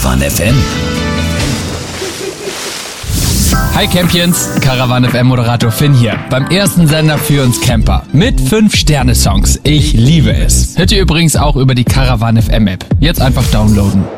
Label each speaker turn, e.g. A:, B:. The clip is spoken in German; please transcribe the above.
A: Caravan FM.
B: Hi Campions, Caravan FM Moderator Finn hier. Beim ersten Sender für uns Camper. Mit 5-Sterne-Songs. Ich liebe es. Hört ihr übrigens auch über die Caravan FM App. Jetzt einfach downloaden.